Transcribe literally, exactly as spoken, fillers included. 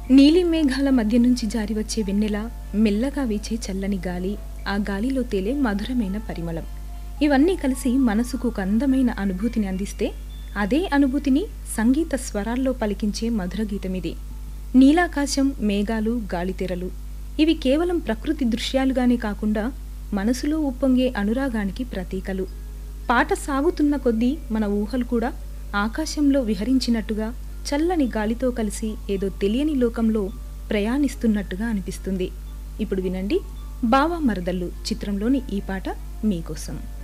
నీలి మేఘాల మధ్య నుంచి జారి వచ్చే వెన్నెల, మెల్లగా వీచే చల్లని గాలి, ఆ గాలిలో తేలే మధురమైన పరిమళం, ఇవన్నీ కలిసి మనసుకు ఒక అందమైన అనుభూతిని అందిస్తే అదే అనుభూతిని సంగీత స్వరాల్లో పలికించే మధుర గీతమిది. నీలాకాశం, మేఘాలు, గాలితెరలు ఇవి కేవలం ప్రకృతి దృశ్యాలుగానే కాకుండా మనసులో ఉప్పొంగే అనురాగానికి ప్రతీకలు. పాట సాగుతున్న కొద్దీ మన ఊహలు కూడా ఆకాశంలో విహరించినట్టుగా, చల్లని గాలితో కలిసి ఏదో తెలియని లోకంలో ప్రయాణిస్తున్నట్టుగా అనిపిస్తుంది. ఇప్పుడు వినండి, బావా మరదళ్ళు చిత్రంలోని ఈ పాట మీకోసం.